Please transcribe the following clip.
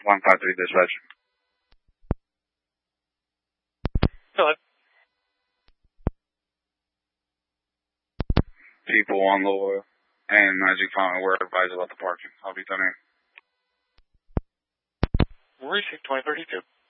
153 dispatch. Hello. People on Loa and Magic Fountain were advised about the parking. I'll be done here. Receipt 2032.